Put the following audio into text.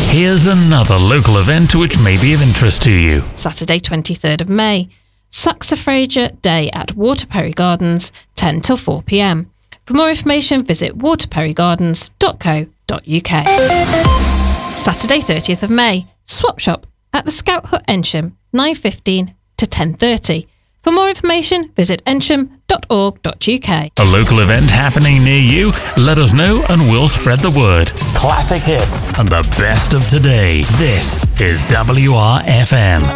Here's another local event which may be of interest to you. Saturday 23rd of May, Saxifraga Day at Waterperry Gardens, 10 till 4 p.m. For more information, visit waterperrygardens.co.uk. Saturday 30th of May, Swap Shop at the Scout Hut Ensham, 9:15 to 10:30. For more information, visit ensham.org.uk. A local event happening near you? Let us know and we'll spread the word. Classic hits and the best of today. This is WRFM.